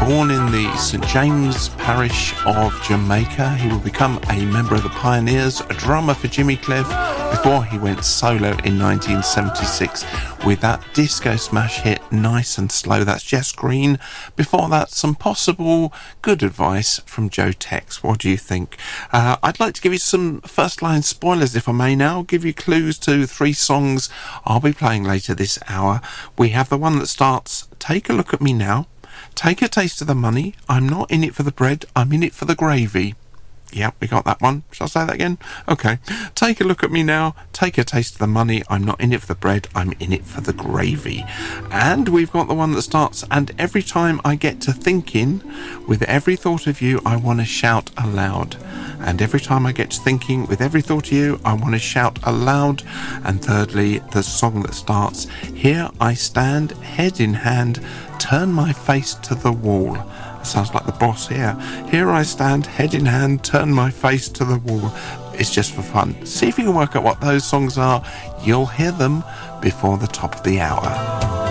Born in the St James parish of Jamaica, he will become a member of the Pioneers, a drummer for Jimmy Cliff, before he went solo in 1976 with that disco smash hit Nice and Slow. That's Jess Green. Before that, some possible good advice from Joe Tex. What do you think? I'd like to give you some first line spoilers, if I may now. Give you clues to 3 songs I'll be playing later this hour. We have the one that starts, Take a Look at Me Now, Take a Taste of the Money, I'm Not in It for the Bread, I'm in It for the Gravy. Yep, we got that one. Shall I say that again? Okay. Take a Look at Me Now, Take a Taste of the Money, I'm Not in It for the Bread, I'm in It for the Gravy. And we've got the one that starts, And every time I get to thinking, with every thought of you, I want to shout aloud. And every time I get to thinking, with every thought of you, I want to shout aloud. And thirdly, the song that starts, Here I stand, head in hand, turn my face to the wall. Sounds like the boss here. Here I stand, head in hand, turn my face to the wall. It's just for fun. See if you can work out what those songs are. You'll hear them before the top of the hour.